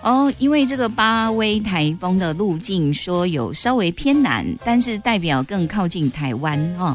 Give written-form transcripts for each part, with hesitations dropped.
哦，因为这个巴威台风的路径说有稍微偏南，但是代表更靠近台湾哦。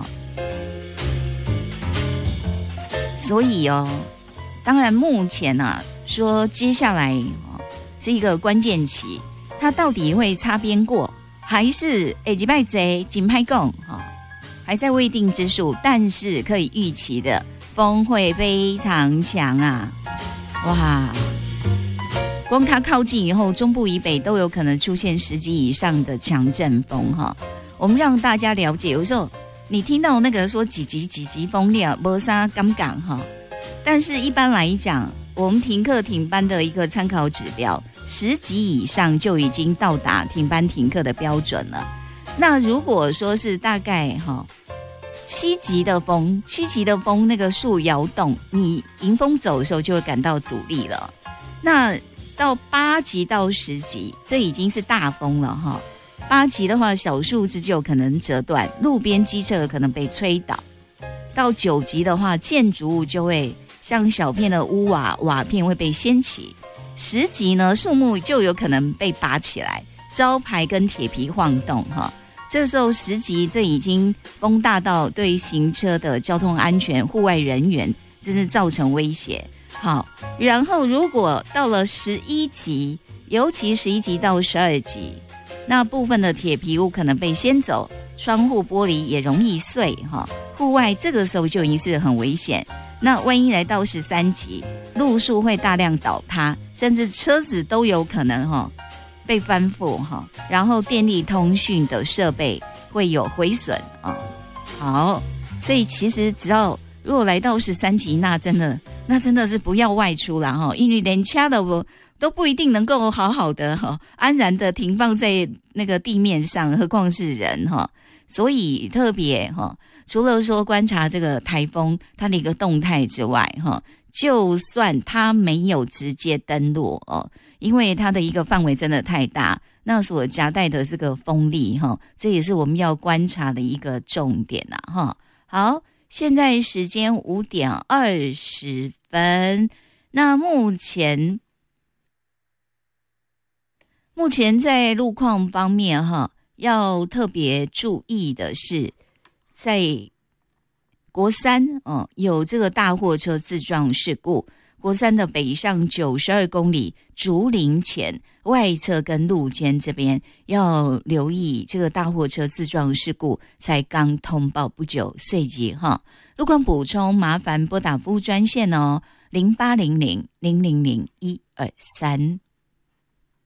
所以哦，当然目前啊说接下来哦是一个关键期，它到底会擦边过，还是几摆贼紧拍共哈，还在未定之数，但是可以预期的风会非常强啊！哇！光它靠近以后，中部以北都有可能出现10级以上的强阵风哈。我们让大家了解，有时候你听到那个说几级风量，没啥感觉哈。但是一般来讲，我们停课停班的一个参考指标，10级以上就已经到达停班停课的标准了。那如果说是大概7级的风那个树摇动，你迎风走的时候就会感到阻力了。那到8级到10级，这已经是大风了哈。8级的话，小树枝就有可能折断，路边机车可能被吹倒。到9级的话，建筑物就会像小片的屋瓦瓦片会被掀起。10级呢，树木就有可能被拔起来，招牌跟铁皮晃动哈。这时候10级，这已经风大到对行车的交通安全、户外人员，这是造成威胁。好，然后如果到了11级，尤其11级到12级，那部分的铁皮屋可能被掀走，窗户玻璃也容易碎哈。户外这个时候就已经是很危险。那万一来到13级，路树会大量倒塌，甚至车子都有可能被翻覆哈。然后电力通讯的设备会有毁损啊。好，所以其实只要如果来到13级，那真的是不要外出了哈，因为连车都不一定能够好好的安然的停放在那个地面上，何况是人哈。所以特别除了说观察这个台风它的一个动态之外就算它没有直接登陆因为它的一个范围真的太大，那所夹带的这个风力这也是我们要观察的一个重点啊好，现在时间5点20分，那目前在路况方面要特别注意的是，在国3有这个大货车自撞事故，国3的北上92公里竹林前外侧跟路肩这边要留意这个大货车自撞事故，才刚通报不久，随即路况补充麻烦拨打服务专线0800-000-123。